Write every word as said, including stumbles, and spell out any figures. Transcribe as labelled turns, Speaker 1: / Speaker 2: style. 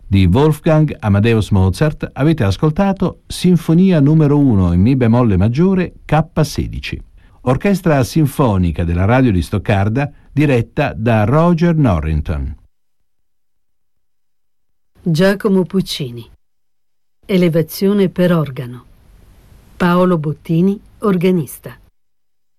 Speaker 1: di Wolfgang Amadeus Mozart, avete ascoltato Sinfonia numero uno in Mi bemolle maggiore K sedici, orchestra sinfonica della radio di Stoccarda diretta da Roger Norrington.
Speaker 2: Giacomo Puccini. Elevazione per organo. Paolo Bottini, organista.